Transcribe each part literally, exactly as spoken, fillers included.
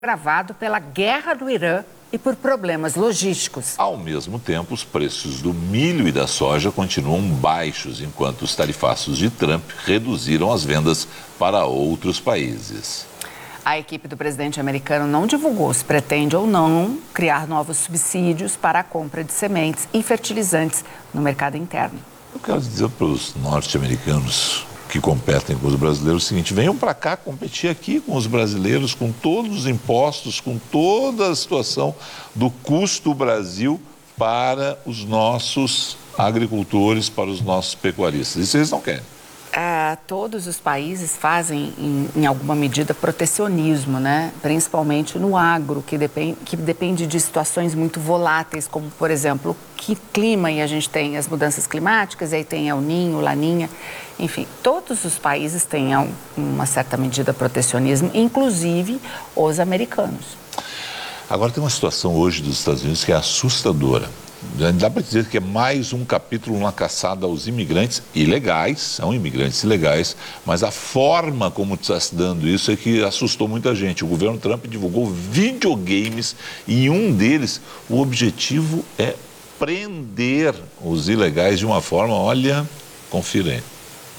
agravado pela guerra do Irã e por problemas logísticos. Ao mesmo tempo, os preços do milho e da soja continuam baixos, enquanto os tarifaços de Trump reduziram as vendas para outros países. A equipe do presidente americano não divulgou se pretende ou não criar novos subsídios para a compra de sementes e fertilizantes no mercado interno. Eu quero dizer para os norte-americanos que competem com os brasileiros o seguinte: venham para cá competir aqui com os brasileiros, com todos os impostos, com toda a situação do custo Brasil para os nossos agricultores, para os nossos pecuaristas. Isso eles não querem. É, todos os países fazem, em, em alguma medida, protecionismo, né? Principalmente no agro, que depende, que depende de situações muito voláteis, como, por exemplo, que clima, e a gente tem as mudanças climáticas, e aí tem El Niño, Laninha, enfim, todos os países têm, em uma certa medida, protecionismo, inclusive os americanos. Agora tem uma situação hoje dos Estados Unidos que é assustadora. Dá para dizer que é mais um capítulo na caçada aos imigrantes ilegais, são imigrantes ilegais, mas a forma como está se dando isso é que assustou muita gente. O governo Trump divulgou videogames e em um deles o objetivo é prender os ilegais de uma forma, olha, confira aí.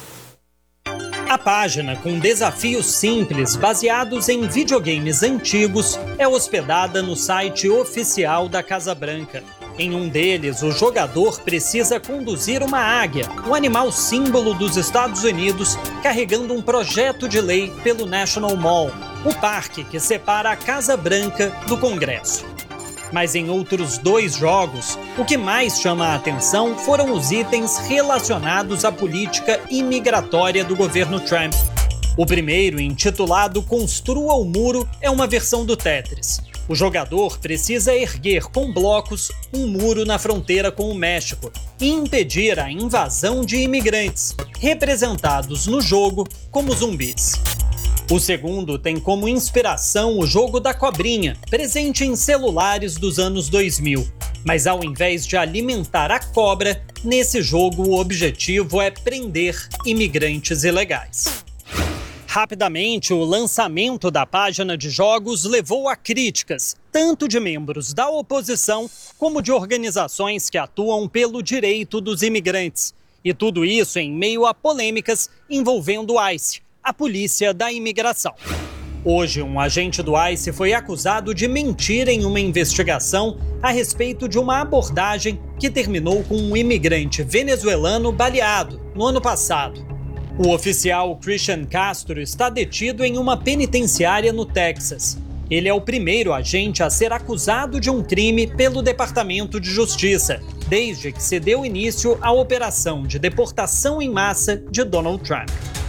A página, com desafios simples baseados em videogames antigos, é hospedada no site oficial da Casa Branca. Em um deles, o jogador precisa conduzir uma águia, um animal símbolo dos Estados Unidos, carregando um projeto de lei pelo National Mall, o parque que separa a Casa Branca do Congresso. Mas em outros dois jogos, o que mais chama a atenção foram os itens relacionados à política imigratória do governo Trump. O primeiro, intitulado Construa o Muro, é uma versão do Tetris. O jogador precisa erguer com blocos um muro na fronteira com o México e impedir a invasão de imigrantes, representados no jogo como zumbis. O segundo tem como inspiração o jogo da cobrinha, presente em celulares dos anos dois mil. Mas ao invés de alimentar a cobra, nesse jogo o objetivo é prender imigrantes ilegais. Rapidamente, o lançamento da página de jogos levou a críticas, tanto de membros da oposição como de organizações que atuam pelo direito dos imigrantes. E tudo isso em meio a polêmicas envolvendo o ICE, a polícia da imigração. Hoje, um agente do ICE foi acusado de mentir em uma investigação a respeito de uma abordagem que terminou com um imigrante venezuelano baleado no ano passado. O oficial Christian Castro está detido em uma penitenciária no Texas. Ele é o primeiro agente a ser acusado de um crime pelo Departamento de Justiça, desde que se deu início à operação de deportação em massa de Donald Trump.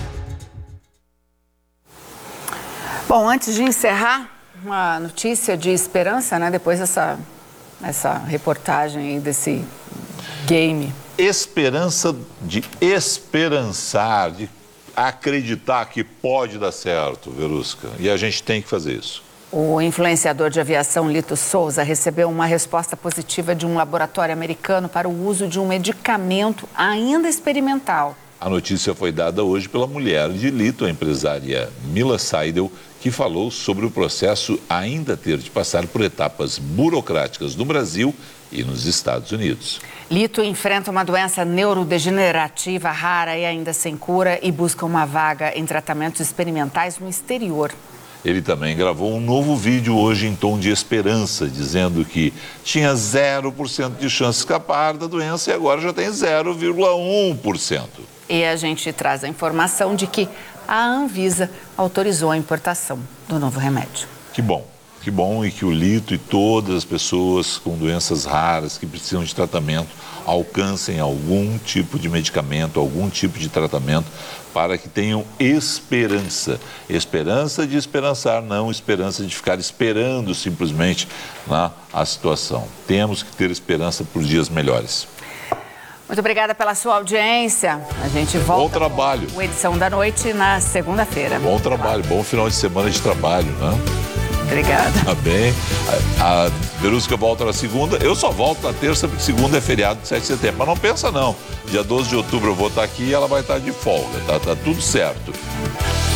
Bom, antes de encerrar, uma notícia de esperança, né? Depois dessa essa reportagem aí desse game. Esperança de esperançar, de acreditar que pode dar certo, Verusca. E a gente tem que fazer isso. O influenciador de aviação Lito Souza recebeu uma resposta positiva de um laboratório americano para o uso de um medicamento ainda experimental. A notícia foi dada hoje pela mulher de Lito, a empresária Mila Seidel, que falou sobre o processo ainda ter de passar por etapas burocráticas no Brasil e nos Estados Unidos. Lito enfrenta uma doença neurodegenerativa rara e ainda sem cura e busca uma vaga em tratamentos experimentais no exterior. Ele também gravou um novo vídeo hoje em tom de esperança, dizendo que tinha zero por cento de chance de escapar da doença e agora já tem zero vírgula um por cento. E a gente traz a informação de que a Anvisa autorizou a importação do novo remédio. Que bom, que bom, e que o Lito e todas as pessoas com doenças raras que precisam de tratamento alcancem algum tipo de medicamento, algum tipo de tratamento, para que tenham esperança. Esperança de esperançar, não esperança de ficar esperando simplesmente, né, a situação. Temos que ter esperança por dias melhores. Muito obrigada pela sua audiência. A gente volta bom trabalho. com a edição da noite na segunda-feira. Bom trabalho, bom final de semana de trabalho, né? Obrigada. Tá bem. A, a Verusca volta na segunda. Eu só volto na terça, porque segunda é feriado de sete de setembro. Mas não pensa não. Dia doze de outubro eu vou estar aqui e ela vai estar de folga. Tá, tá tudo certo.